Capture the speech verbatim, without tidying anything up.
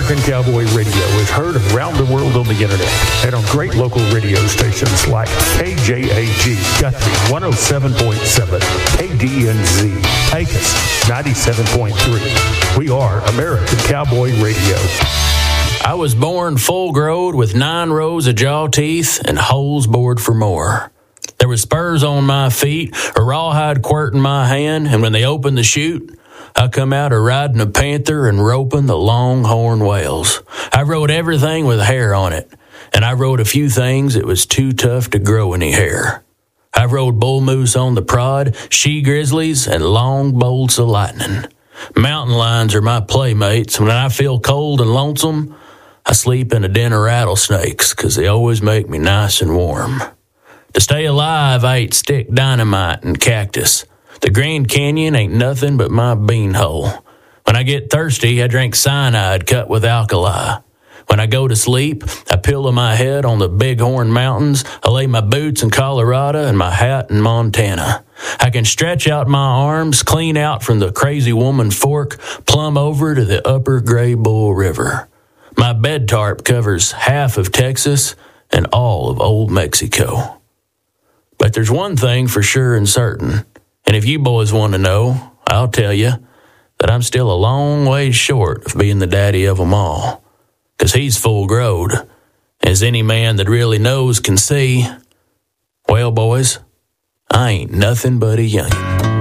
American Cowboy Radio is heard around the world on the internet and on great local radio stations like K J A G Guthrie one oh seven point seven, K D N Z Pecos ninety-seven point three. We are American Cowboy Radio. I was born full-growed with nine rows of jaw teeth and holes bored for more. There was spurs on my feet, a rawhide quirt in my hand, and when they opened the chute, I come out a riding a panther and roping the longhorn whales. I rode everything with hair on it, and I rode a few things that was too tough to grow any hair. I rode bull moose on the prod, she grizzlies, and long bolts of lightning. Mountain lions are my playmates. When I feel cold and lonesome, I sleep in a den of rattlesnakes, 'cause they always make me nice and warm. To stay alive, I ate stick dynamite and cactus. The Grand Canyon ain't nothing but my beanhole. When I get thirsty, I drink cyanide cut with alkali. When I go to sleep, I pillow my head on the Bighorn Mountains. I lay my boots in Colorado and my hat in Montana. I can stretch out my arms clean out from the Crazy Woman Fork, plumb over to the upper Gray Bull River. My bed tarp covers half of Texas and all of old Mexico. But there's one thing for sure and certain, and if you boys want to know, I'll tell you that I'm still a long ways short of being the daddy of them all, 'cause he's full-growed, as any man that really knows can see. Well, boys, I ain't nothing but a youngin'.